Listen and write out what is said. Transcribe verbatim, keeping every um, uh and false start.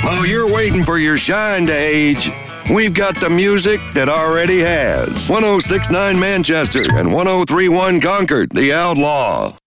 While you're waiting for your shine to age, we've got the music that already has. one oh six point nine Manchester and one oh three point one Concord, The Outlaw.